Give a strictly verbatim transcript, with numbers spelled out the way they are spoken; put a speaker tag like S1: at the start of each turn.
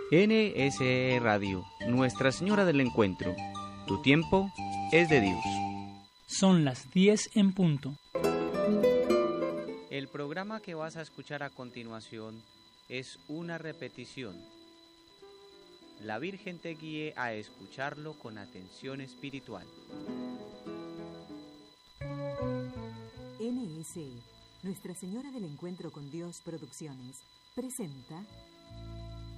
S1: N S E Radio, Nuestra Señora del Encuentro. Tu tiempo es de Dios.
S2: Son las diez en punto.
S1: El programa que vas a escuchar a continuación es una repetición. La Virgen te guíe a escucharlo con atención espiritual.
S3: N S E, Nuestra Señora del Encuentro con Dios Producciones, presenta